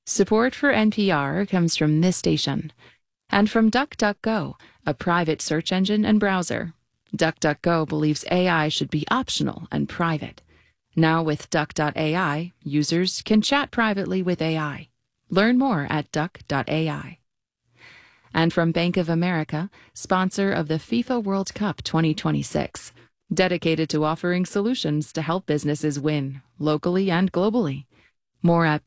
Support for NPR comes from this station and from DuckDuckGo, a private search engine and browser. DuckDuckGo believes AI should be optional and private. Now with Duck.ai, users can chat privately with AI. Learn more at Duck.ai. And from Bank of America, sponsor of the FIFA World Cup 2026, dedicated to offering solutions to help businesses win, locally and globally. More at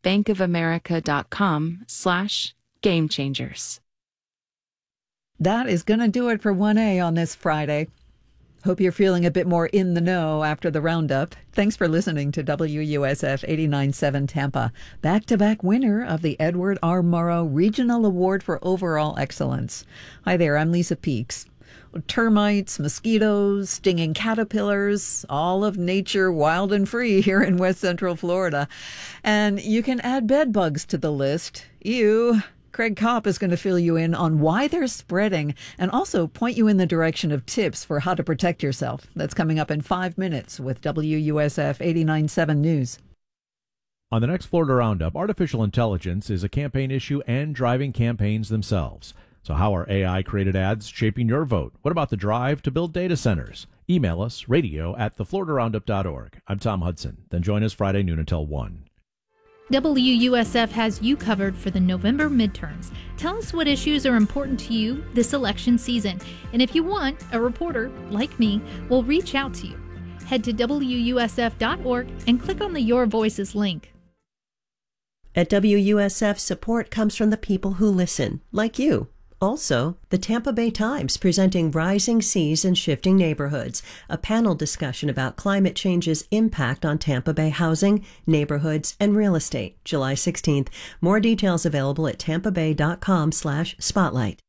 bankofamerica.com/gamechangers. That is going to do it for 1A on this Friday. Hope you're feeling a bit more in the know after the roundup. Thanks for listening to WUSF 89.7 Tampa, back-to-back winner of the Edward R. Murrow Regional Award for Overall Excellence. Hi there, I'm Lisa Peaks. Termites, mosquitoes, stinging caterpillars, all of nature wild and free here in West Central Florida. And you can add bed bugs to the list. Ew. Craig Kopp is going to fill you in on why they're spreading and also point you in the direction of tips for how to protect yourself. That's coming up in 5 minutes with WUSF 89.7 News. On the next Florida Roundup, artificial intelligence is a campaign issue and driving campaigns themselves. So how are AI-created ads shaping your vote? What about the drive to build data centers? Email us, radio@thefloridaroundup.org. I'm Tom Hudson. Then join us Friday noon until 1. WUSF has you covered for the November midterms. Tell us what issues are important to you this election season. And if you want, a reporter, like me, will reach out to you. Head to WUSF.org and click on the Your Voices link. At WUSF, support comes from the people who listen, like you. Also, the Tampa Bay Times presenting Rising Seas and Shifting Neighborhoods, a panel discussion about climate change's impact on Tampa Bay housing, neighborhoods, and real estate, July 16th. More details available at tampabay.com/spotlight.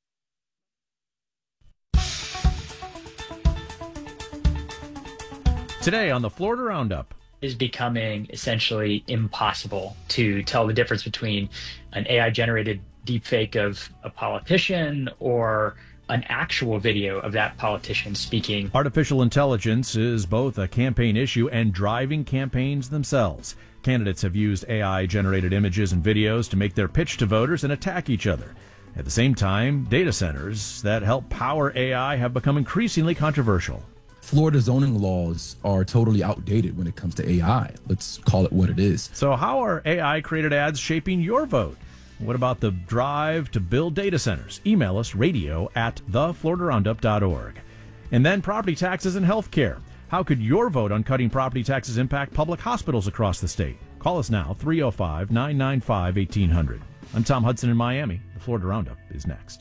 Today on the Florida Roundup. Is becoming essentially impossible to tell the difference between an AI-generated deepfake of a politician or an actual video of that politician speaking. Artificial intelligence is both a campaign issue and driving campaigns themselves. Candidates have used AI-generated images and videos to make their pitch to voters and attack each other. At the same time, data centers that help power AI have become increasingly controversial. Florida zoning laws are totally outdated when it comes to AI. Let's call it what it is. So how are AI-created ads shaping your vote? What about the drive to build data centers? Email us, radio@thefloridaroundup.org. And then property taxes and health care. How could your vote on cutting property taxes impact public hospitals across the state? Call us now, 305-995-1800. I'm Tom Hudson in Miami. The Florida Roundup is next.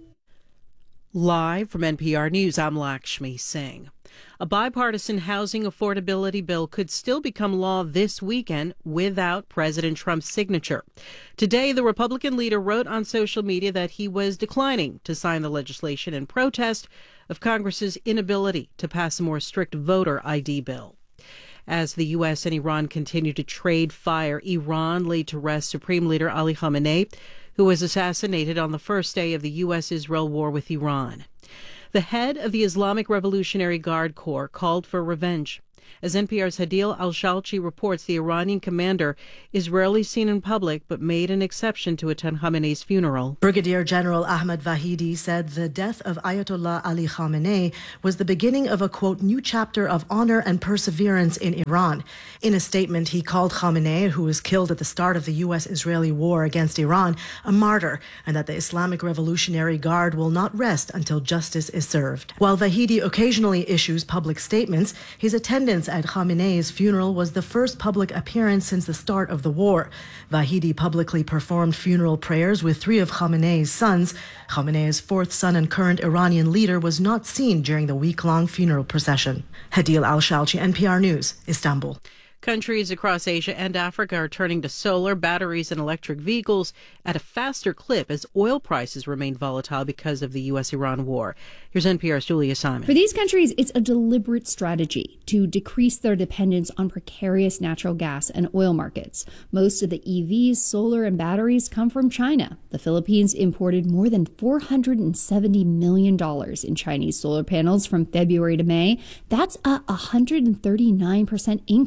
Live from NPR News, I'm Lakshmi Singh. A bipartisan housing affordability bill could still become law this weekend without President Trump's signature. Today, the Republican leader wrote on social media that he was declining to sign the legislation in protest of Congress's inability to pass a more strict voter ID bill. As the U.S. and Iran continue to trade fire, Iran laid to rest Supreme Leader Ali Khamenei, who was assassinated on the first day of the U.S.-Israel war with Iran. The head of the Islamic Revolutionary Guard Corps called for revenge. As NPR's Hadil Al-Shalchi reports, the Iranian commander is rarely seen in public but made an exception to attend Khamenei's funeral. Brigadier General Ahmad Vahidi said the death of Ayatollah Ali Khamenei was the beginning of a, quote, new chapter of honor and perseverance in Iran. In a statement, he called Khamenei, who was killed at the start of the U.S.-Israeli war against Iran, a martyr, and that the Islamic Revolutionary Guard will not rest until justice is served. While Vahidi occasionally issues public statements, his attendance at Khamenei's funeral was the first public appearance since the start of the war. Vahidi publicly performed funeral prayers with three of Khamenei's sons. Khamenei's fourth son and current Iranian leader was not seen during the week-long funeral procession. Hadil Al-Shalchi, NPR News, Istanbul. Countries across Asia and Africa are turning to solar, batteries, and electric vehicles at a faster clip as oil prices remain volatile because of the U.S.-Iran war. Here's NPR's Julia Simon. For these countries, it's a deliberate strategy to decrease their dependence on precarious natural gas and oil markets. Most of the EVs, solar, and batteries come from China. The Philippines imported more than $470 million in Chinese solar panels from February to May. That's a 139% increase from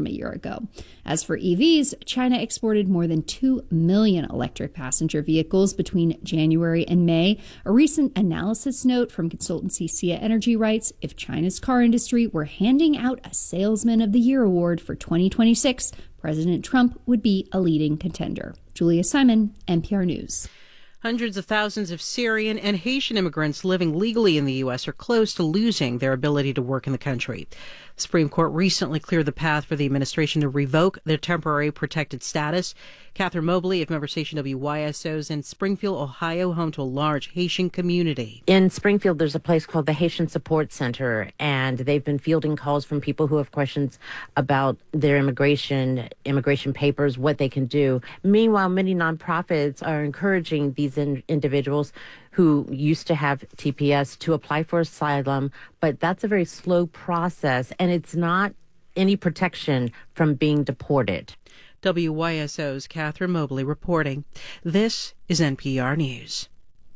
from a year ago. As for EVs, China exported more than 2 million electric passenger vehicles between January and May. A recent analysis note from consultancy Sia Energy writes, if China's car industry were handing out a Salesman of the Year award for 2026, President Trump would be a leading contender. Julia Simon, NPR News. Hundreds of thousands of Syrian and Haitian immigrants living legally in the U.S. are close to losing their ability to work in the country. The Supreme Court recently cleared the path for the administration to revoke their temporary protected status. Catherine Mobley of member station WYSO is in Springfield, Ohio, home to a large Haitian community. In Springfield, there's a place called the Haitian Support Center, and they've been fielding calls from people who have questions about their immigration papers, what they can do. Meanwhile, many nonprofits are encouraging these individuals who used to have TPS to apply for asylum, but that's a very slow process, and it's not any protection from being deported. WYSO's Catherine Mobley reporting. This is NPR News.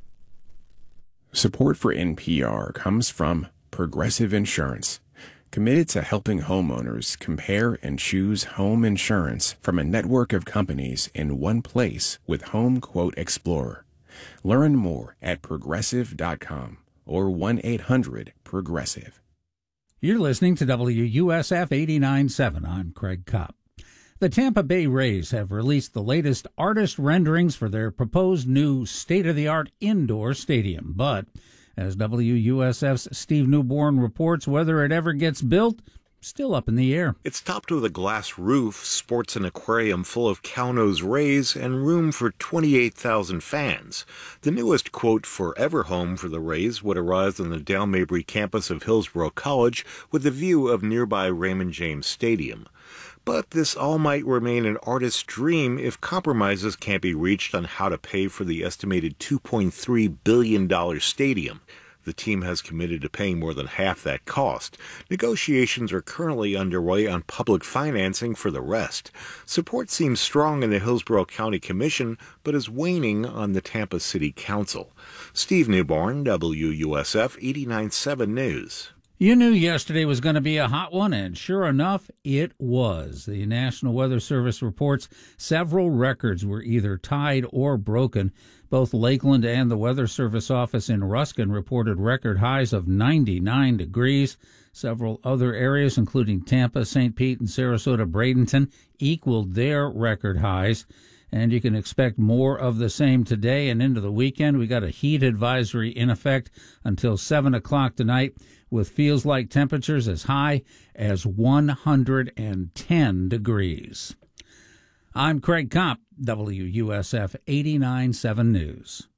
Support for NPR comes from Progressive Insurance, committed to helping homeowners compare and choose home insurance from a network of companies in one place with Home Quote Explorer. Learn more at progressive.com or 1-800-PROGRESSIVE. You're listening to WUSF 89.7. I'm Craig Kopp. The Tampa Bay Rays have released the latest artist renderings for their proposed new state-of-the-art indoor stadium. But as WUSF's Steve Newborn reports, whether it ever gets built, still up in the air. It's topped with a glass roof, sports an aquarium full of cow-nose rays, and room for 28,000 fans. The newest, quote, forever home for the Rays would arise on the Dale Mabry campus of Hillsborough College with a view of nearby Raymond James Stadium. But this all might remain an artist's dream if compromises can't be reached on how to pay for the estimated $2.3 billion stadium. The team has committed to paying more than half that cost. Negotiations are currently underway on public financing for the rest. Support seems strong in the Hillsborough County Commission, but is waning on the Tampa City Council. Steve Newborn, WUSF 89.7 News. You knew yesterday was going to be a hot one, and sure enough, it was. The National Weather Service reports several records were either tied or broken. Both Lakeland and the Weather Service office in Ruskin reported record highs of 99 degrees. Several other areas, including Tampa, St. Pete, and Sarasota, Bradenton, equaled their record highs. And you can expect more of the same today and into the weekend. We got a heat advisory in effect until 7 o'clock tonight, with feels-like temperatures as high as 110 degrees. I'm Craig Kopp, WUSF 89.7 News.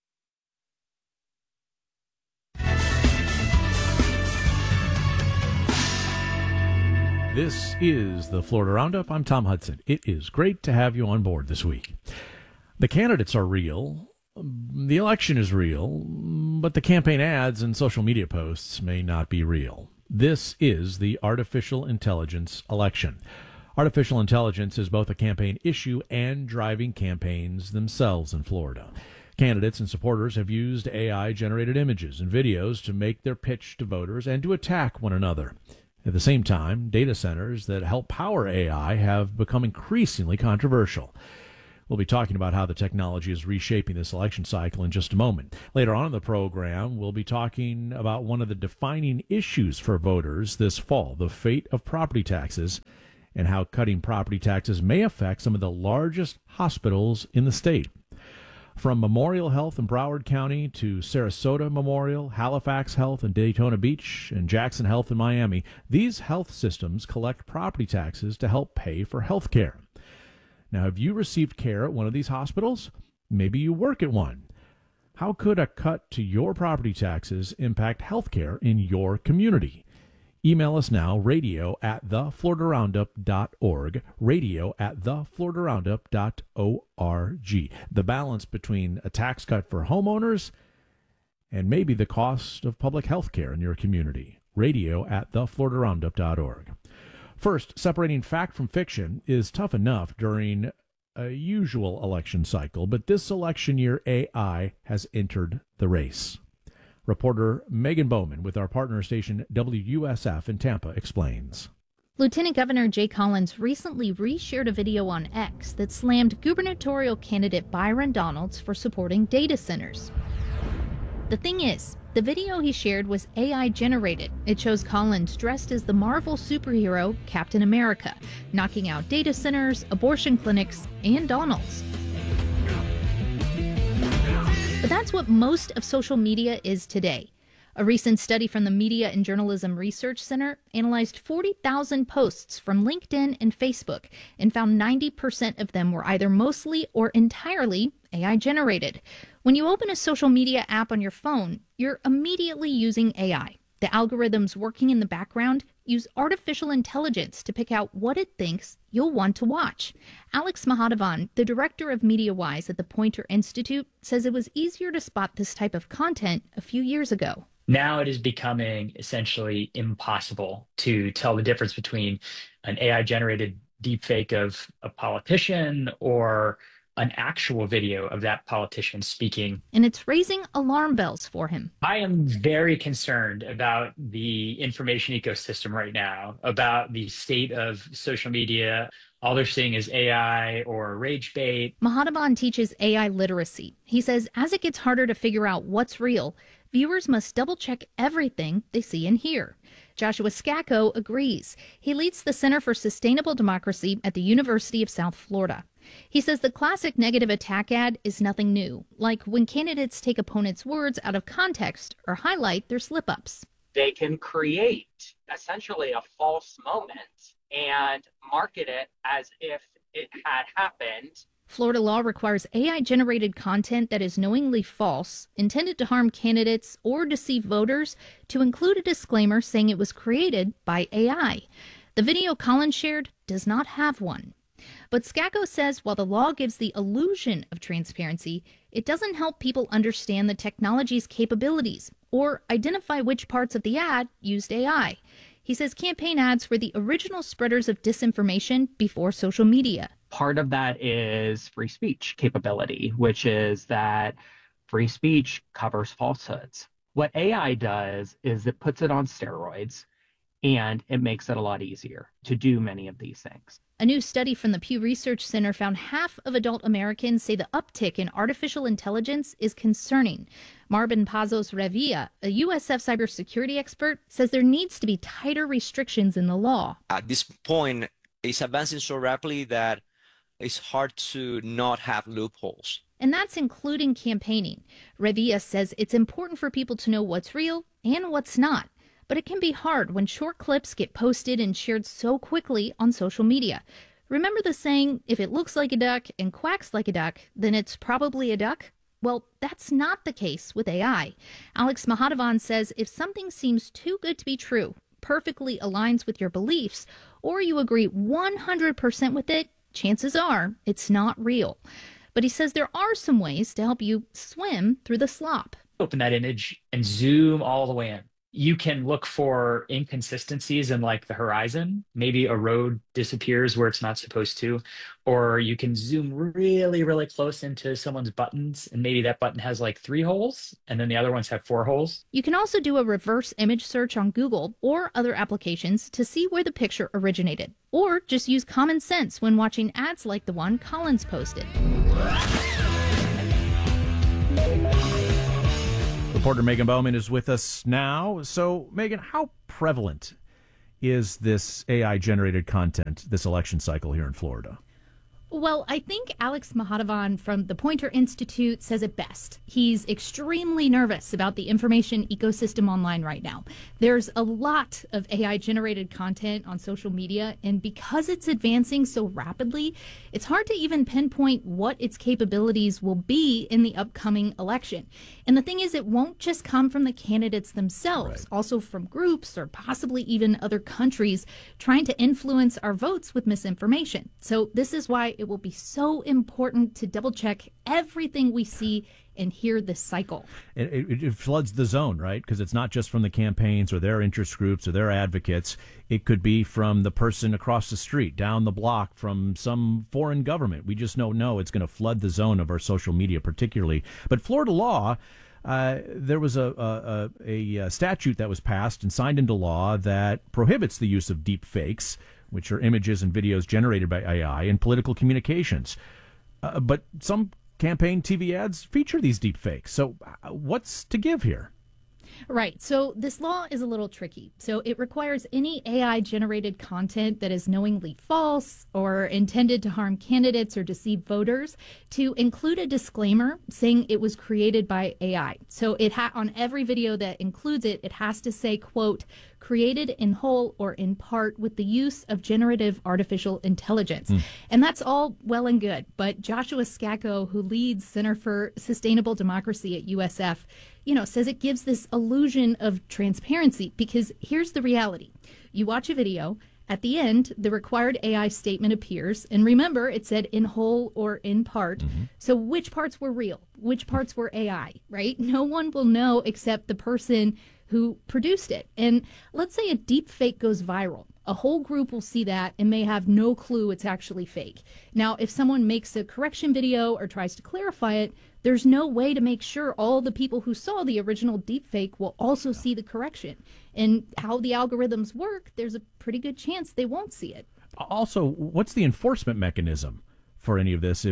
This is the Florida Roundup. I'm Tom Hudson. It is great to have you on board this week. The candidates are real. The election is real, but the campaign ads and social media posts may not be real. This is the artificial intelligence election. Artificial intelligence is both a campaign issue and driving campaigns themselves in Florida. Candidates and supporters have used AI-generated images and videos to make their pitch to voters and to attack one another. At the same time, data centers that help power AI have become increasingly controversial. We'll be talking about how the technology is reshaping this election cycle in just a moment. Later on in the program, we'll be talking about one of the defining issues for voters this fall, the fate of property taxes, and how cutting property taxes may affect some of the largest hospitals in the state. From Memorial Health in Broward County to Sarasota Memorial, Halifax Health in Daytona Beach, and Jackson Health in Miami, these health systems collect property taxes to help pay for health care. Now, have you received care at one of these hospitals? Maybe you work at one. How could a cut to your property taxes impact health care in your community? Email us now, radio@thefloridaroundup.org, radio@thefloridaroundup.org. The balance between a tax cut for homeowners and maybe the cost of public health care in your community. radio@thefloridaroundup.org. First, separating fact from fiction is tough enough during a usual election cycle, but this election year AI has entered the race. Reporter Megan Bowman with our partner station WUSF in Tampa explains. Lieutenant Governor Jay Collins recently reshared a video on X that slammed gubernatorial candidate Byron Donalds for supporting data centers. The thing is, the video he shared was AI generated. It shows Collins dressed as the Marvel superhero Captain America, knocking out data centers, abortion clinics, and Donalds. But that's what most of social media is today. A recent study from the Media and Journalism Research Center analyzed 40,000 posts from LinkedIn and Facebook and found 90% of them were either mostly or entirely AI generated. When you open a social media app on your phone, you're immediately using AI. The algorithms working in the background use artificial intelligence to pick out what it thinks you'll want to watch. Alex Mahadevan, the director of MediaWise at the Poynter Institute, says it was easier to spot this type of content a few years ago. Now it is becoming essentially impossible to tell the difference between an AI-generated deepfake of a politician or an actual video of that politician speaking. And it's raising alarm bells for him. I am very concerned about the information ecosystem right now, about the state of social media. All they're seeing is AI or rage bait. Mahadevan teaches AI literacy. He says as it gets harder to figure out what's real, viewers must double-check everything they see and hear. Joshua Scacco agrees. He leads the Center for Sustainable Democracy at the University of South Florida. He says the classic negative attack ad is nothing new, like when candidates take opponents' words out of context or highlight their slip-ups. They can create essentially a false moment and market it as if it had happened. Florida law requires AI-generated content that is knowingly false, intended to harm candidates or deceive voters, to include a disclaimer saying it was created by AI. The video Collins shared does not have one. But Scacco says while the law gives the illusion of transparency, it doesn't help people understand the technology's capabilities or identify which parts of the ad used AI. He says campaign ads were the original spreaders of disinformation before social media. Part of that is free speech capability, which is that free speech covers falsehoods. What AI does is it puts it on steroids, and it makes it a lot easier to do many of these things. A new study from the Pew Research Center found half of adult Americans say the uptick in artificial intelligence is concerning. Marvin Pazos Revilla, a USF cybersecurity expert, says there needs to be tighter restrictions in the law. At this point, it's advancing so rapidly that it's hard to not have loopholes. And that's including campaigning. Revilla says it's important for people to know what's real and what's not. But it can be hard when short clips get posted and shared so quickly on social media. Remember the saying, if it looks like a duck and quacks like a duck, then it's probably a duck? Well, that's not the case with AI. Alex Mahadevan says if something seems too good to be true, perfectly aligns with your beliefs, or you agree 100% with it, chances are it's not real. But he says there are some ways to help you swim through the slop. Open that image and zoom all the way in. You can look for inconsistencies in like the horizon. Maybe a road disappears where it's not supposed to, or you can zoom really, really close into someone's buttons. And maybe that button has like 3 holes and then the other ones have 4 holes. You can also do a reverse image search on Google or other applications to see where the picture originated, or just use common sense when watching ads like the one Collins posted. Reporter Megan Bowman is with us now. So, Megan, how prevalent is this AI-generated content this election cycle here in Florida? Well, I think Alex Mahadevan from the Poynter Institute says it best. He's extremely nervous about the information ecosystem online right now. There's a lot of AI-generated content on social media, and because it's advancing so rapidly, it's hard to even pinpoint what its capabilities will be in the upcoming election. And the thing is, it won't just come from the candidates themselves, also from groups or possibly even other countries trying to influence our votes with misinformation. So this is why it will be so important to double check everything we see and hear this cycle. It floods the zone, right? Because it's not just from the campaigns or their interest groups or their advocates. It could be from the person across the street, down the block, from some foreign government. We just don't know. It's going to flood the zone of our social media particularly. But Florida law there was a statute that was passed and signed into law that prohibits the use of deep fakes, which are images and videos generated by AI, in political communications. But some campaign TV ads feature these deep fakes. So what's to give here? Right. So this law is a little tricky. So it requires any AI generated content that is knowingly false or intended to harm candidates or deceive voters to include a disclaimer saying it was created by AI. So it on every video that includes it, it has to say, quote, created in whole or in part with the use of generative artificial intelligence. And that's all well and good. But Joshua Scacco, who leads Center for Sustainable Democracy at USF, says it gives this illusion of transparency because here's the reality. You watch a video, at the end, the required AI statement appears. And remember, it said in whole or in part. So which parts were real? Which parts were AI, right? No one will know except the person who produced it. And let's say a deep fake goes viral. A whole group will see that and may have no clue it's actually fake. Now, if someone makes a correction video or tries to clarify it, there's no way to make sure all the people who saw the original deepfake will also see the correction. And how the algorithms work, there's a pretty good chance they won't see it. Also, what's the enforcement mechanism for any of this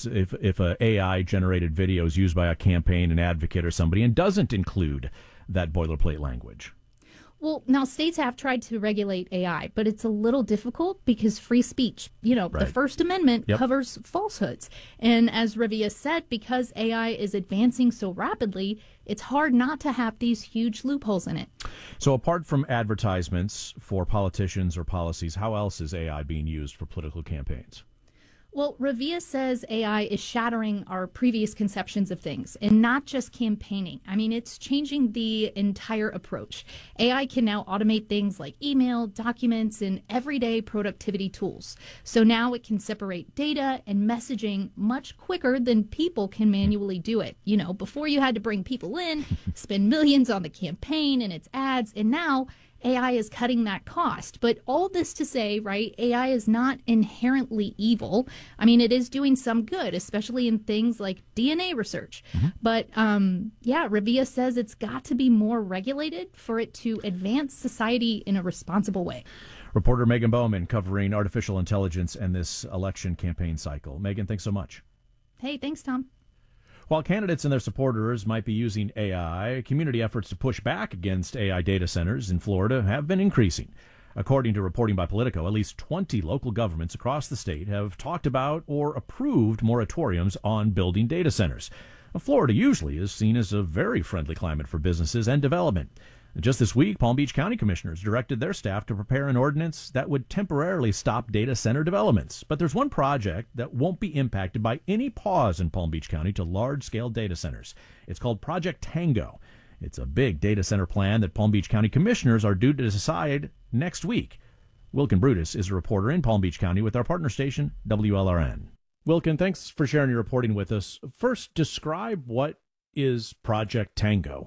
if a AI generated video is used by a campaign, an advocate, or somebody and doesn't include that boilerplate language? Well, now states have tried to regulate AI, but it's a little difficult because free speech, right. The First Amendment covers falsehoods. And as Ravia said, because AI is advancing so rapidly, it's hard not to have these huge loopholes in it. So apart from advertisements for politicians or policies, how else is AI being used for political campaigns? Well, Ravia says AI is shattering our previous conceptions of things and not just campaigning. I mean, it's changing the entire approach. AI can now automate things like email, documents, and everyday productivity tools. So now it can separate data and messaging much quicker than people can manually do it. Before you had to bring people in, spend millions on the campaign and its ads, and now AI is cutting that cost. But all this to say, right, AI is not inherently evil. I mean, it is doing some good, especially in things like DNA research. But Ravia says it's got to be more regulated for it to advance society in a responsible way. Reporter Megan Bowman covering artificial intelligence and this election campaign cycle. Megan, thanks so much. Hey, thanks, Tom. While candidates and their supporters might be using AI, community efforts to push back against AI data centers in Florida have been increasing. According to reporting by Politico, at least 20 local governments across the state have talked about or approved moratoriums on building data centers. Florida usually is seen as a very friendly climate for businesses and development. Just this week, Palm Beach County commissioners directed their staff to prepare an ordinance that would temporarily stop data center developments. But there's one project that won't be impacted by any pause in Palm Beach County to large-scale data centers. It's called Project Tango. It's a big data center plan that Palm Beach County commissioners are due to decide next week. Wilkin Brutus is a reporter in Palm Beach County with our partner station, WLRN. Wilkin, thanks for sharing your reporting with us. First, describe what is Project Tango.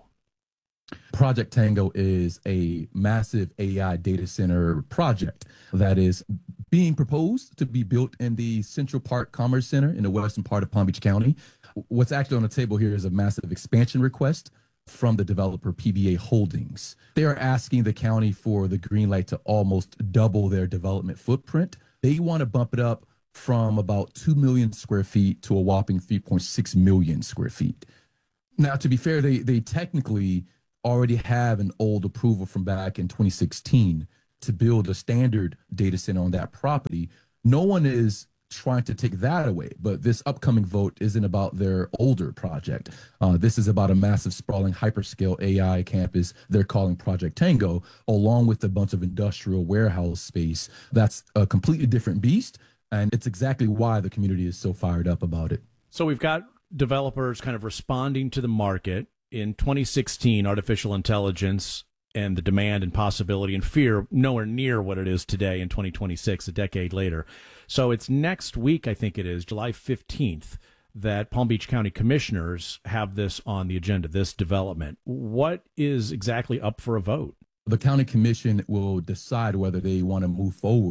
Project Tango is a massive AI data center project that is being proposed to be built in the Central Park Commerce Center in the western part of Palm Beach County. What's actually on the table here is a massive expansion request from the developer PBA Holdings. They are asking the county for the green light to almost double their development footprint. They want to bump it up from about 2 million square feet to a whopping 3.6 million square feet. Now, to be fair, they technically already have an old approval from back in 2016 to build a standard data center on that property. No one is trying to take that away, but this upcoming vote isn't about their older project. This is about a massive sprawling hyperscale AI campus they're calling Project Tango, along with a bunch of industrial warehouse space. That's a completely different beast, and it's exactly why the community is so fired up about it. So we've got developers kind of responding to the market. In 2016, artificial intelligence and the demand and possibility and fear nowhere near what it is today in 2026, a decade later. So it's next week, I think it is, July 15th, that Palm Beach County commissioners have this on the agenda, this development. What is exactly up for a vote? The county commission will decide whether they want to move forward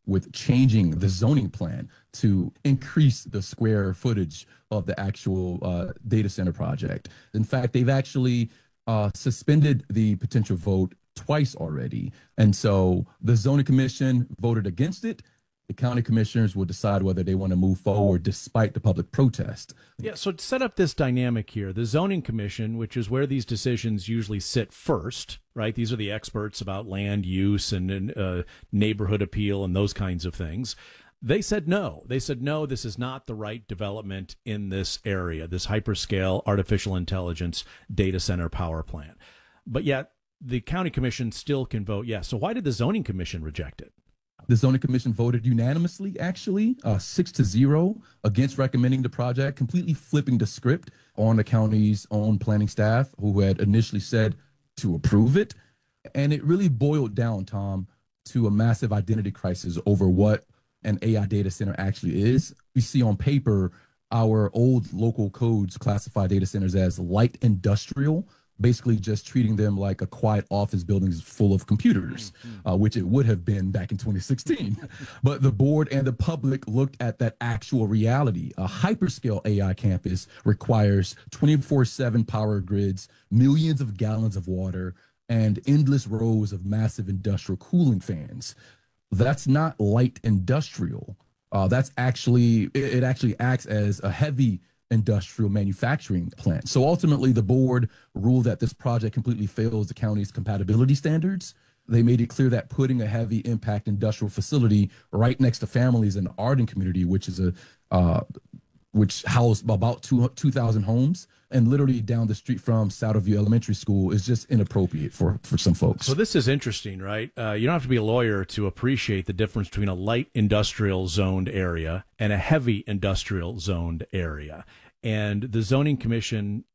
with changing the zoning plan to increase the square footage of the actual data center project. In fact, they've actually suspended the potential vote twice already. And so the zoning commission voted against it. The county commissioners will decide whether they want to move forward despite the public protest. Yeah, so to set up this dynamic here, the zoning commission, which is where these decisions usually sit first, right? These are the experts about land use and neighborhood appeal and those kinds of things. They said no. They said, no, this is not the right development in this area, this hyperscale artificial intelligence data center power plant. But yet the county commission still can vote yes. So why did the zoning commission reject it? The zoning commission voted unanimously, actually, 6-0 against recommending the project, completely flipping the script on the county's own planning staff, who had initially said to approve it. And it really boiled down, Tom, to a massive identity crisis over what an AI data center actually is. We see on paper our old local codes classify data centers as light industrial, basically just treating them like a quiet office buildings full of computers, which it would have been back in 2016. But the board and the public looked at that actual reality. A hyperscale AI campus requires 24/7 power grids, millions of gallons of water, and endless rows of massive industrial cooling fans. That's not light industrial. It actually acts as a heavy industrial manufacturing plant. So ultimately, the board ruled that this project completely fails the county's compatibility standards. They made it clear that putting a heavy impact industrial facility right next to families in the Arden community, which housed about 2,000 homes, and literally down the street from Souderview Elementary School, is just inappropriate for some folks. So this is interesting, right? You don't have to be a lawyer to appreciate the difference between a light industrial zoned area and a heavy industrial zoned area. And the zoning commission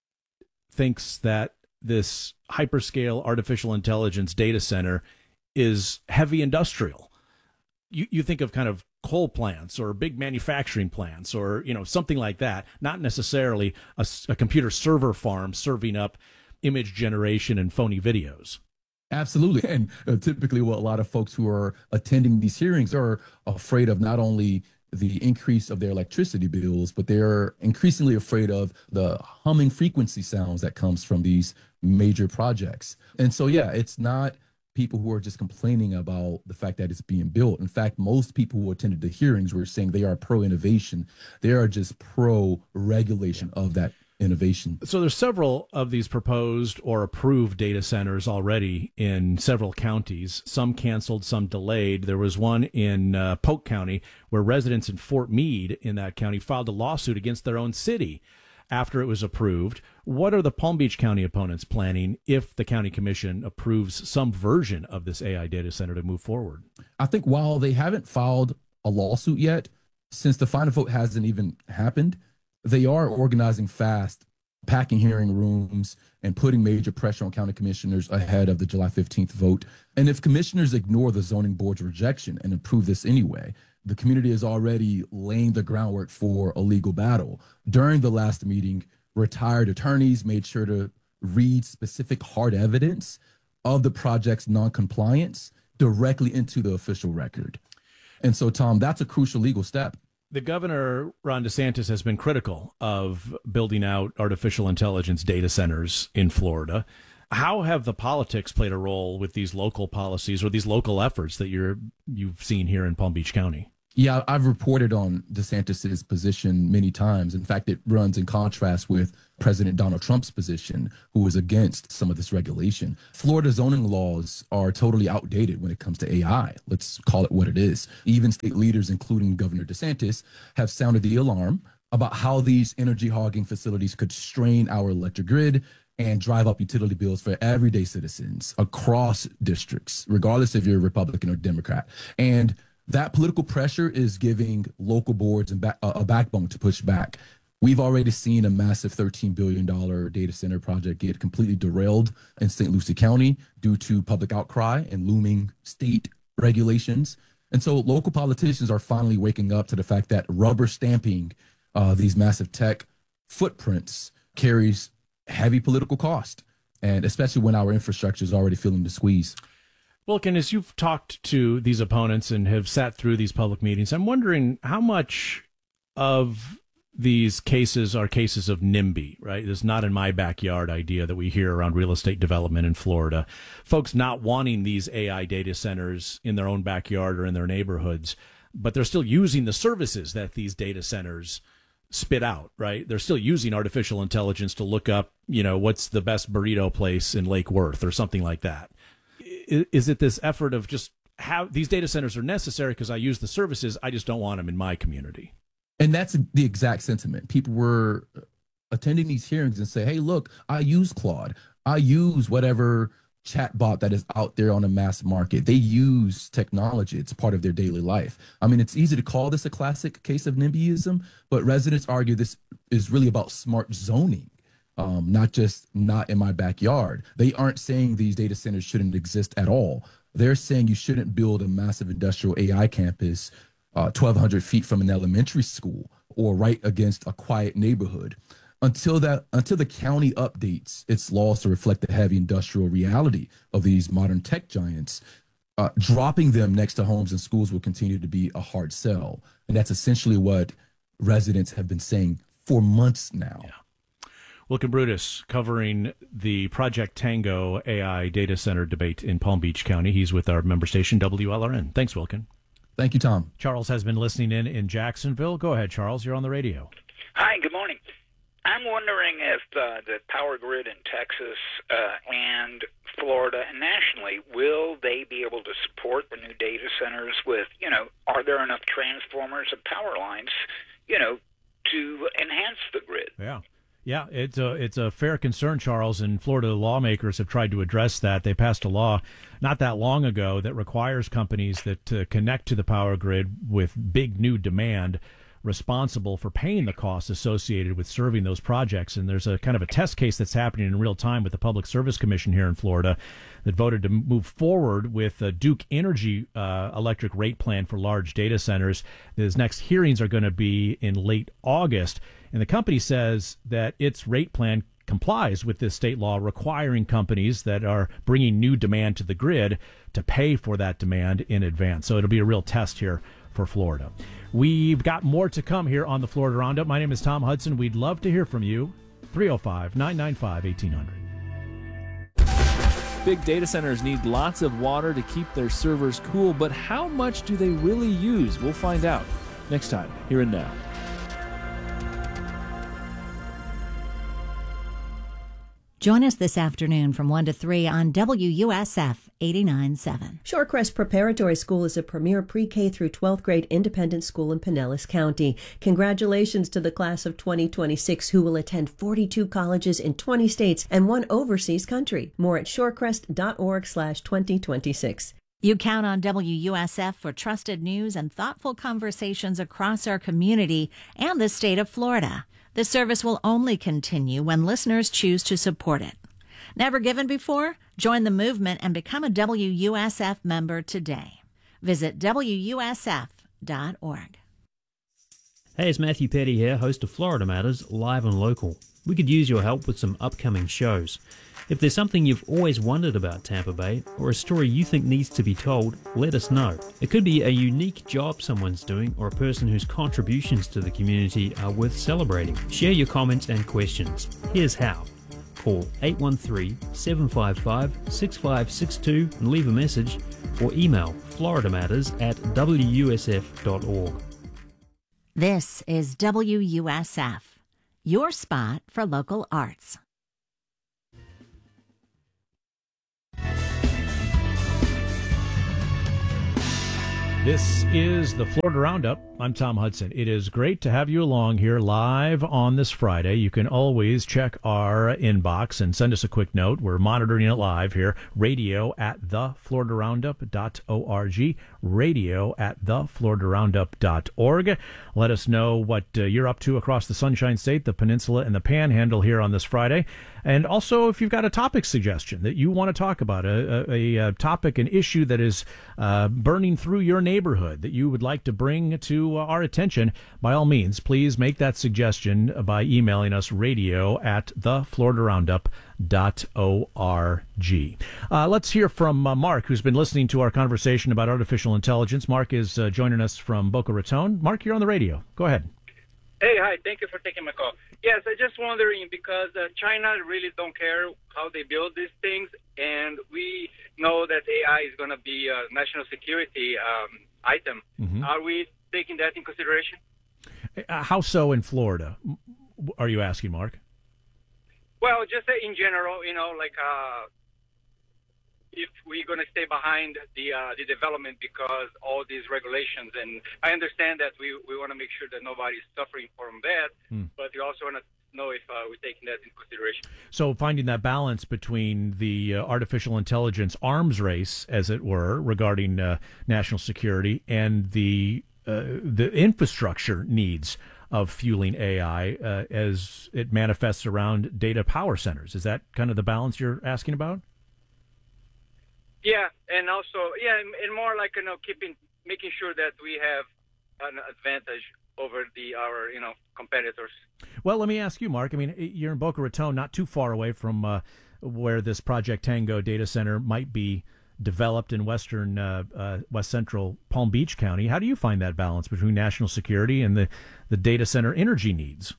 thinks that this hyperscale artificial intelligence data center is heavy industrial. You think of kind of coal plants or big manufacturing plants or, something like that, not necessarily a computer server farm serving up image generation and phony videos. Absolutely. And typically what a lot of folks who are attending these hearings are afraid of not only the increase of their electricity bills, but they're increasingly afraid of the humming frequency sounds that comes from these major projects. And so, yeah, it's not people who are just complaining about the fact that it's being built. In fact, most people who attended the hearings were saying they are pro-innovation. They are just pro-regulation of that innovation. So there's several of these proposed or approved data centers already in several counties, some canceled, some delayed. There was one in Polk County where residents in Fort Meade in that county filed a lawsuit against their own city after it was approved. What are the Palm Beach County opponents planning if the county commission approves some version of this AI data center to move forward? I think while they haven't filed a lawsuit yet, since the final vote hasn't even happened, they are organizing fast, packing hearing rooms, and putting major pressure on county commissioners ahead of the July 15th vote. And if commissioners ignore the zoning board's rejection and approve this anyway, the community is already laying the groundwork for a legal battle. During the last meeting, retired attorneys made sure to read specific hard evidence of the project's noncompliance directly into the official record. And so, Tom, that's a crucial legal step. The governor, Ron DeSantis, has been critical of building out artificial intelligence data centers in Florida. How have the politics played a role with these local policies or these local efforts that you've seen here in Palm Beach County? Yeah, I've reported on DeSantis's position many times. In fact, it runs in contrast with President Donald Trump's position, who is against some of this regulation. Florida zoning laws are totally outdated when it comes to AI. Let's call it what it is. Even state leaders, including Governor DeSantis, have sounded the alarm about how these energy hogging facilities could strain our electric grid and drive up utility bills for everyday citizens across districts, regardless if you're a Republican or Democrat. And that political pressure is giving local boards a backbone to push back. We've already seen a massive $13 billion data center project get completely derailed in St. Lucie County due to public outcry and looming state regulations. And so local politicians are finally waking up to the fact that rubber stamping these massive tech footprints carries heavy political cost, and especially when our infrastructure is already feeling the squeeze. Wilkin, as you've talked to these opponents and have sat through these public meetings, I'm wondering how much of these cases are cases of NIMBY, right? This not in my backyard idea that we hear around real estate development in Florida. Folks not wanting these AI data centers in their own backyard or in their neighborhoods, but they're still using the services that these data centers spit out, right? They're still using artificial intelligence to look up, what's the best burrito place in Lake Worth or something like that. Is it this effort of just how these data centers are necessary because I use the services, I just don't want them in my community? And that's the exact sentiment. People were attending these hearings and say, hey, look, I use Claude. I use whatever chatbot that is out there on the mass market. They use technology. It's part of their daily life. I mean, it's easy to call this a classic case of NIMBYism, but residents argue this is really about smart zoning. Not just not in my backyard. They aren't saying these data centers shouldn't exist at all. They're saying you shouldn't build a massive industrial AI campus 1,200 feet from an elementary school or right against a quiet neighborhood until the county updates its laws to reflect the heavy industrial reality of these modern tech giants. Dropping them next to homes and schools will continue to be a hard sell. And that's essentially what residents have been saying for months now. Yeah. Wilkin Brutus covering the Project Tango AI data center debate in Palm Beach County. He's with our member station, WLRN. Thanks, Wilkin. Thank you, Tom. Charles has been listening in Jacksonville. Go ahead, Charles. You're on the radio. Hi, good morning. I'm wondering if the power grid in Texas and Florida and nationally, will they be able to support the new data centers with, are there enough transformers and power lines, to enhance the grid? Yeah, it's a fair concern, Charles, and Florida lawmakers have tried to address that. They passed a law not that long ago that requires companies that connect to the power grid with big new demand responsible for paying the costs associated with serving those projects. And there's a kind of a test case that's happening in real time with the Public Service Commission here in Florida that voted to move forward with a Duke Energy electric rate plan for large data centers. Those next hearings are going to be in late August. And the company says that its rate plan complies with this state law requiring companies that are bringing new demand to the grid to pay for that demand in advance. So it'll be a real test here for Florida. We've got more to come here on the Florida Roundup. My name is Tom Hudson. We'd love to hear from you. 305-995-1800. Big data centers need lots of water to keep their servers cool, but how much do they really use? We'll find out next time, here and now. Join us this afternoon from 1 to 3 on WUSF 89.7. Shorecrest Preparatory School is a premier pre-K through 12th grade independent school in Pinellas County. Congratulations to the class of 2026 who will attend 42 colleges in 20 states and 1 overseas country. More at shorecrest.org/2026. You count on WUSF for trusted news and thoughtful conversations across our community and the state of Florida. This service will only continue when listeners choose to support it. Never given before? Join the movement and become a WUSF member today. Visit WUSF.org. Hey, it's Matthew Petty here, host of Florida Matters, live and local. We could use your help with some upcoming shows. If there's something you've always wondered about Tampa Bay, or a story you think needs to be told, let us know. It could be a unique job someone's doing, or a person whose contributions to the community are worth celebrating. Share your comments and questions. Here's how. Call 813-755-6562 and leave a message, or email floridamatters@wusf.org. This is WUSF, your spot for local arts. This is the Florida Roundup. I'm Tom Hudson. It is great to have you along here live on this Friday. You can always check our inbox and send us a quick note. We're monitoring it live here. radio@thefloridaroundup.org. radio@thefloridaroundup.org. Let us know what you're up to across the Sunshine State, the Peninsula, and the Panhandle here on this Friday. And also, if you've got a topic suggestion that you want to talk about, a topic, an issue that is burning through your neighborhood that you would like to bring to our attention, by all means, please make that suggestion by emailing us radio@thefloridaroundup.org. Let's hear from Mark, who's been listening to our conversation about artificial intelligence. Mark is joining us from Boca Raton. Mark, you're on the radio. Go ahead. Hey, hi. Thank you for taking my call. Yes, I just wondering because China really don't care how they build these things, and we know that AI is going to be a national security item. Mm-hmm. Are we taking that in consideration? How so in Florida? Are you asking, Mark? Well, just in general, if we're going to stay behind the development because all these regulations, and I understand that we want to make sure that nobody's suffering from that, but we also want to know if we're taking that into consideration. So finding that balance between the artificial intelligence arms race, as it were, regarding national security and the infrastructure needs of fueling AI as it manifests around data power centers. Is that kind of the balance you're asking about? Yeah, and also, and more like, making sure that we have an advantage over our competitors. Well, let me ask you, Mark. I mean, you're in Boca Raton, not too far away from where this Project Tango data center might be developed in west central Palm Beach County. How do you find that balance between national security and the data center energy needs?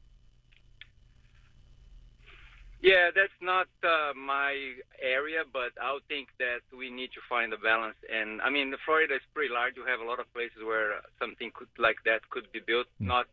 Yeah, that's not my area, but I would think that we need to find a balance. And I mean, Florida is pretty large. You have a lot of places where something like that could be built, not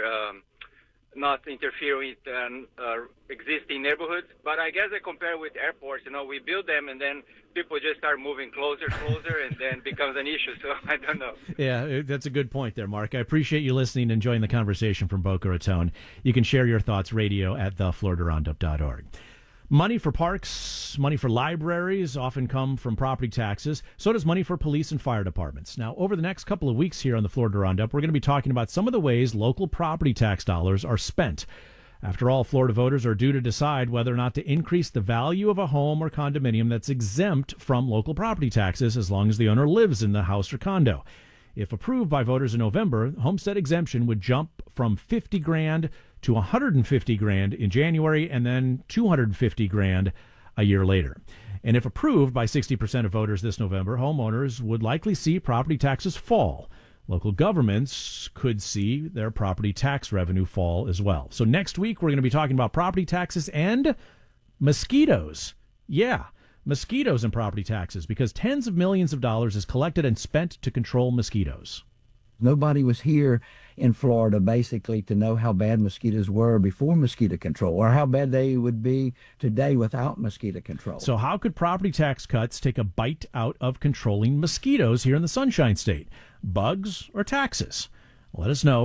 interfere with existing neighborhoods. But I guess I compare with airports. We build them and then people just start moving closer, and then becomes an issue. So I don't know. Yeah, that's a good point there, Mark. I appreciate you listening and enjoying the conversation from Boca Raton. You can share your thoughts, radio@thefloridaroundup.org. Money for parks, money for libraries often come from property taxes. So does money for police and fire departments. Now, over the next couple of weeks here on the Florida Roundup, we're going to be talking about some of the ways local property tax dollars are spent. After all, Florida voters are due to decide whether or not to increase the value of a home or condominium that's exempt from local property taxes as long as the owner lives in the house or condo. If approved by voters in November, homestead exemption would jump from $50,000 to $150,000 in January and then $250,000 a year later. And if approved by 60% of voters this November, homeowners would likely see property taxes fall. Local governments could see their property tax revenue fall as well. So next week, we're going to be talking about property taxes and mosquitoes. Yeah, mosquitoes and property taxes, because tens of millions of dollars is collected and spent to control mosquitoes. Nobody was here in Florida basically to know how bad mosquitoes were before mosquito control or how bad they would be today without mosquito control. So how could property tax cuts take a bite out of controlling mosquitoes here in the Sunshine State? Bugs or taxes? Let us know.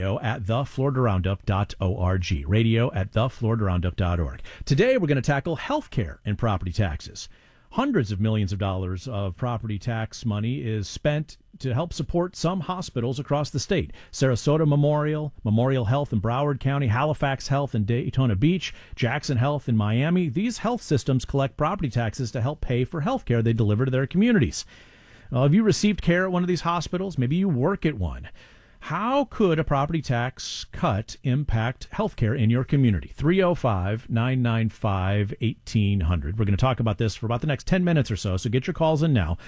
radio@thefloridaroundup.org. radio@thefloridaroundup.org. Today we're going to tackle healthcare and property taxes. Hundreds of millions of dollars of property tax money is spent to help support some hospitals across the state. Sarasota Memorial, Memorial Health in Broward County, Halifax Health in Daytona Beach, Jackson Health in Miami. These health systems collect property taxes to help pay for health care they deliver to their communities. Well, have you received care at one of these hospitals? Maybe you work at one. How could a property tax cut impact healthcare in your community? 305-995-1800. We're going to talk about this for about the next 10 minutes or so get your calls in now.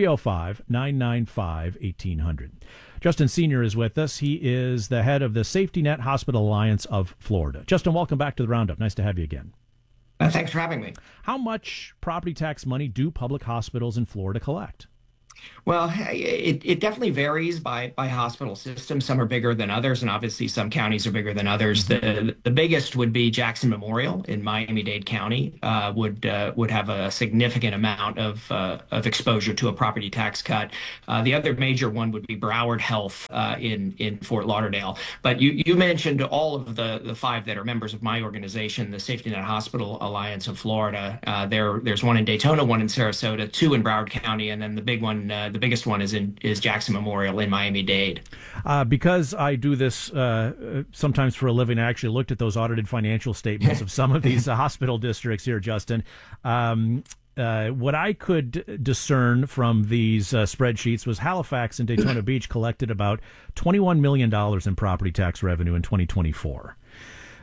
305-995-1800. Justin Sr. is with us. He is the head of the Safety Net Hospital Alliance of Florida. Justin, welcome back to the Roundup. Nice to have you again. Thanks for having me. How much property tax money do public hospitals in Florida collect? Well, it definitely varies by hospital system. Some are bigger than others, and obviously some counties are bigger than others. The biggest would be Jackson Memorial in Miami-Dade County. Would have a significant amount of exposure to a property tax cut. The other major one would be Broward Health in Fort Lauderdale. But you mentioned all of the five that are members of my organization, the Safety Net Hospital Alliance of Florida. There's one in Daytona, one in Sarasota, two in Broward County, and then the big one. The biggest one is Jackson Memorial in Miami-Dade. Because I do this sometimes for a living, I actually looked at those audited financial statements of some of these hospital districts here, Justin. What I could discern from these spreadsheets was Halifax and Daytona Beach collected about $21 million in property tax revenue in 2024.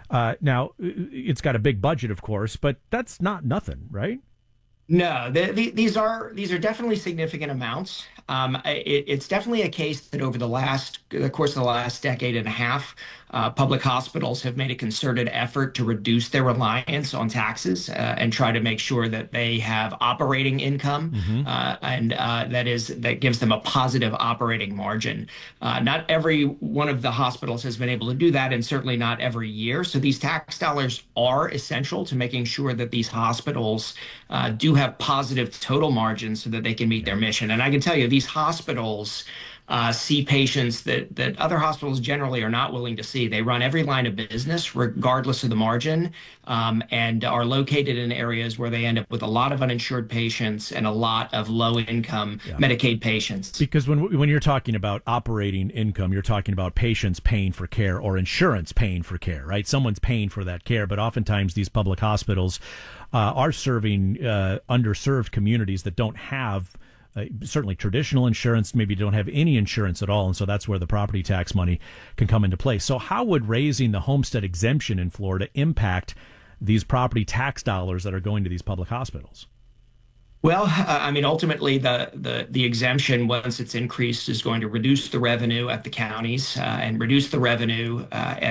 Now, it's got a big budget, of course, but that's not nothing, right? No, these are definitely significant amounts. It's definitely a case that over the course of the last decade and a half, public hospitals have made a concerted effort to reduce their reliance on taxes and try to make sure that they have operating income, and that gives them a positive operating margin. Not every one of the hospitals has been able to do that, and certainly not every year. So these tax dollars are essential to making sure that these hospitals do have positive total margins so that they can meet their mission. And I can tell you, these hospitals see patients that other hospitals generally are not willing to see. They run every line of business regardless of the margin, and are located in areas where they end up with a lot of uninsured patients and a lot of low-income Medicaid patients. Because when you're talking about operating income, you're talking about patients paying for care or insurance paying for care, right? Someone's paying for that care, but oftentimes these public hospitals are serving underserved communities that don't have certainly traditional insurance, maybe don't have any insurance at all, and so that's where the property tax money can come into play. So how would raising the homestead exemption in Florida impact these property tax dollars that are going to these public hospitals? Well, I mean, ultimately, the exemption, once it's increased, is going to reduce the revenue at the counties and reduce the revenue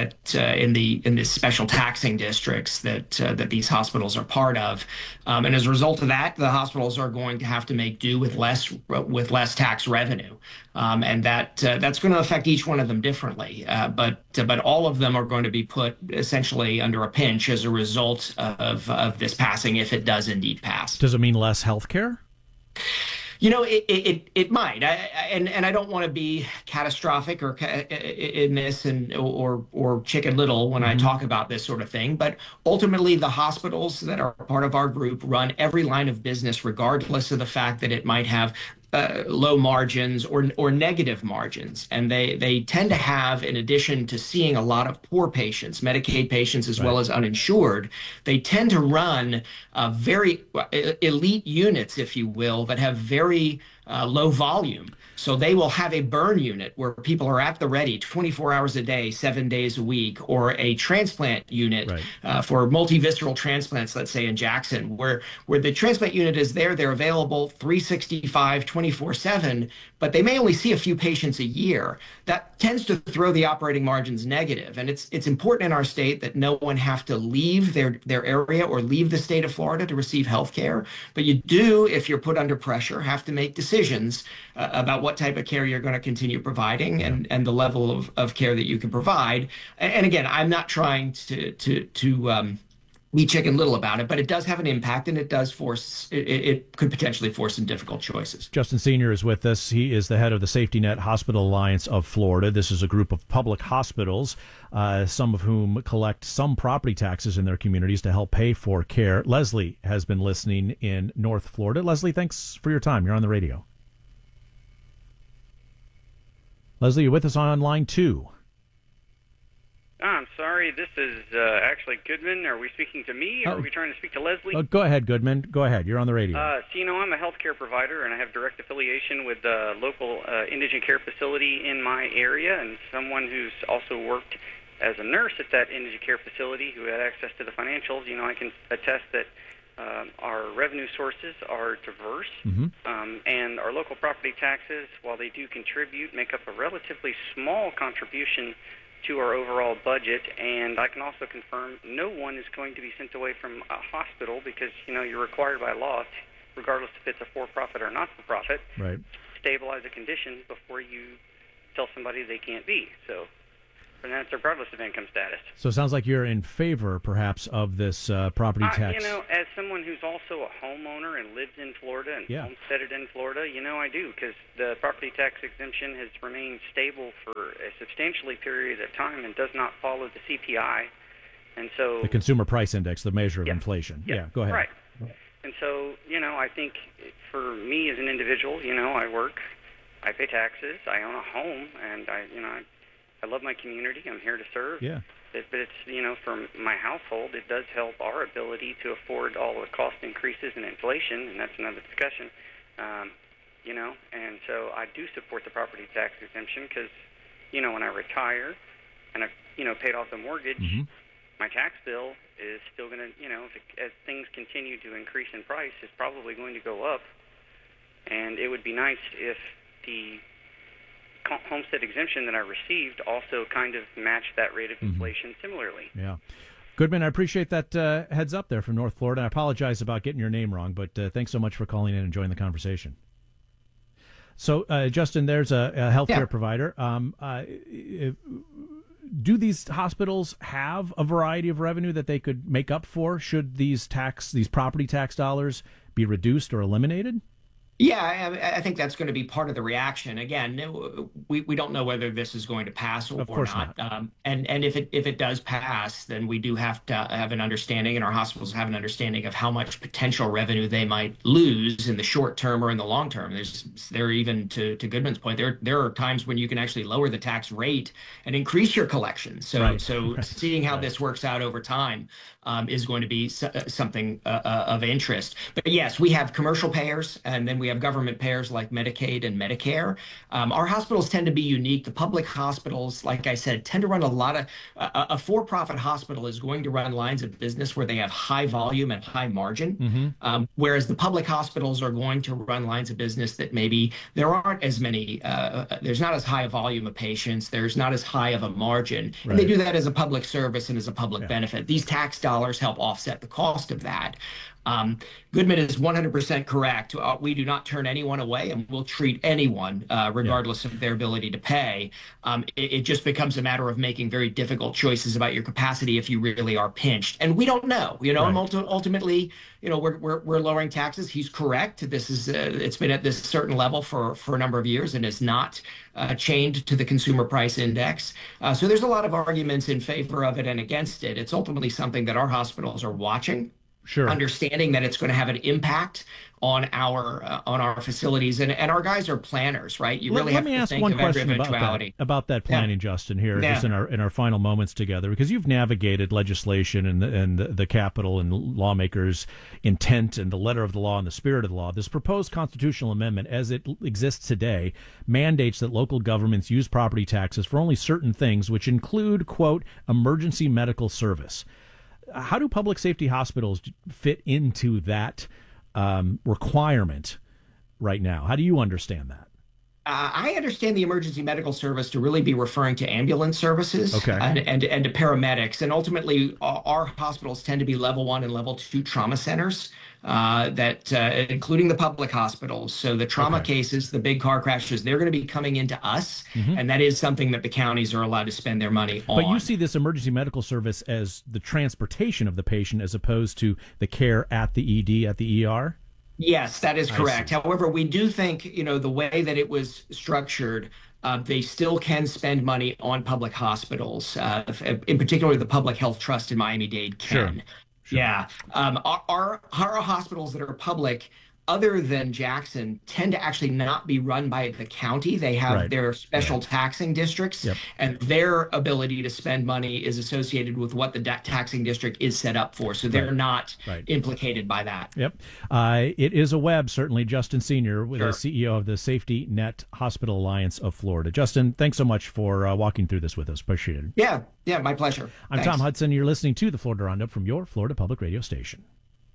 in the special taxing districts that these hospitals are part of. And as a result of that, the hospitals are going to have to make do with less tax revenue, and that's going to affect each one of them differently. But all of them are going to be put essentially under a pinch as a result of this passing, if it does indeed pass. Does it mean less health care? You know, it might, and I don't want to be catastrophic or in this or Chicken Little when I talk about this sort of thing. But ultimately, the hospitals that are part of our group run every line of business, regardless of the fact that it might have low margins or negative margins. And they tend to have, in addition to seeing a lot of poor patients, Medicaid patients as well as uninsured, they tend to run very elite units, if you will, that have very low volume. So they will have a burn unit where people are at the ready 24 hours a day, 7 days a week, or a transplant unit for multivisceral transplants, let's say in Jackson, where the transplant unit is there, they're available 365, 24/7, but they may only see a few patients a year. That tends to throw the operating margins negative. And it's important in our state that no one have to leave their area or leave the state of Florida to receive health care. But you do, if you're put under pressure, have to make decisions about what type of care you're going to continue providing and the level of care that you can provide. And again, I'm not trying to be Chicken Little about it, but it does have an impact, and it does it could potentially force some difficult choices. Justin Senior is with us. He is the head of the Safety Net Hospital Alliance of Florida. This is a group of public hospitals, some of whom collect some property taxes in their communities to help pay for care. Leslie has been listening in North Florida. Leslie, thanks for your time. You're on the radio. Leslie, you're with us on line 2. I'm sorry, this is actually Goodman. Are we speaking to me, or are we trying to speak to Leslie? Go ahead, Goodman. Go ahead. You're on the radio. So, I'm a healthcare provider, and I have direct affiliation with the local indigent care facility in my area, and someone who's also worked as a nurse at that indigent care facility who had access to the financials. I can attest that our revenue sources are diverse, and our local property taxes, while they do contribute, make up a relatively small contribution to our overall budget. And I can also confirm no one is going to be sent away from a hospital because, you're required by law, regardless if it's a for-profit or not-for-profit, stabilize a condition before you tell somebody they can't be. So, and that's regardless of income status. So it sounds like you're in favor, perhaps, of this property tax. As someone who's also a homeowner and lives in Florida and homesteaded in Florida, I do, because the property tax exemption has remained stable for a substantially period of time and does not follow the CPI. And so the Consumer Price Index, the measure of inflation. Yeah, go ahead. Right. And so, I think for me as an individual, I work, I pay taxes, I own a home, and I love my community. I'm here to serve. Yeah. But it's, for my household, it does help our ability to afford all the cost increases and inflation, and that's another discussion. And so I do support the property tax exemption because, when I retire and I've, paid off the mortgage, my tax bill is still going to, as things continue to increase in price, is probably going to go up. And it would be nice if the homestead exemption that I received also kind of matched that rate of inflation similarly. Yeah. Goodman, I appreciate that heads up there from North Florida. I apologize about getting your name wrong, but thanks so much for calling in and joining the conversation. So, Justin, there's a healthcare provider. Do these hospitals have a variety of revenue that they could make up for? Should these property tax dollars be reduced or eliminated? Yeah, I think that's going to be part of the reaction. Again, we don't know whether this is going to pass or not. And if it does pass, then we do have to have an understanding, and our hospitals have an understanding of how much potential revenue they might lose in the short term or in the long term. There even to Goodman's point, there are times when you can actually lower the tax rate and increase your collections. So seeing how this works out over time is going to be something of interest. But yes, we have commercial payers, and then we have government payers like Medicaid and Medicare. Our hospitals tend to be unique. The public hospitals, like I said, tend to run a lot of a for-profit hospital is going to run lines of business where they have high volume and high margin, whereas the public hospitals are going to run lines of business that maybe there aren't as many, there's not as high a volume of patients, there's not as high of a margin. And they do that as a public service and as a public benefit. These tax dollars help offset the cost of that. Goodman is 100% correct. We do not turn anyone away, and we'll treat anyone regardless of their ability to pay. It just becomes a matter of making very difficult choices about your capacity if you really are pinched. And we don't know. Ultimately, we're lowering taxes. He's correct. This is it's been at this certain level for a number of years and is not chained to the consumer price index. So there's a lot of arguments in favor of it and against it. It's ultimately something that our hospitals are watching. Understanding that it's going to have an impact on our facilities, and our guys are planners, right? You really have to think of every eventuality. About that planning, Justin, here just in our final moments together, because you've navigated legislation and the Capitol and lawmakers' intent and the letter of the law and the spirit of the law. This proposed constitutional amendment, as it exists today, mandates that local governments use property taxes for only certain things, which include, quote, emergency medical service. How do public safety hospitals fit into that requirement right now? How do you understand that? I understand the emergency medical service to really be referring to ambulance services and to paramedics. And ultimately, our hospitals tend to be level 1 and level 2 trauma centers, including the public hospitals. So the trauma cases, the big car crashes, they're going to be coming into us. And that is something that the counties are allowed to spend their money on. But you see this emergency medical service as the transportation of the patient as opposed to the care at the ED, at the ER? Yes, that is correct. However, we do think, the way that it was structured, they still can spend money on public hospitals. In particular, the Public Health Trust in Miami-Dade can. Sure. Yeah. Our hospitals that are public, other than Jackson, tend to actually not be run by the county. They have their special taxing districts, and their ability to spend money is associated with what the taxing district is set up for. So they're not implicated by that. It is a web, certainly. Justin Senior, the CEO of the Safety Net Hospital Alliance of Florida. Justin, thanks so much for walking through this with us. Appreciate it. Yeah, my pleasure. I'm Tom Hudson. You're listening to the Florida Roundup from your Florida Public Radio station.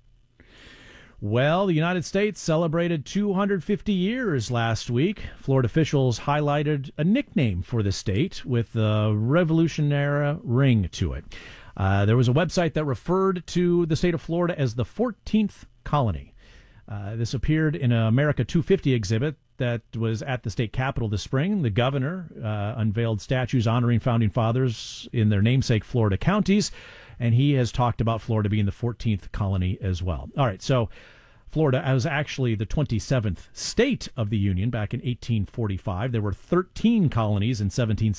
Well, the United States celebrated 250 years last week. Florida officials highlighted a nickname for the state with a Revolutionary ring to it. There was a website that referred to the state of Florida as the 14th colony. This appeared in an America 250 exhibit that was at the state capitol this spring. The governor unveiled statues honoring founding fathers in their namesake Florida counties, and he has talked about Florida being the 14th colony as well. All right, so Florida was actually the 27th state of the Union back in 1845. There were 13 colonies in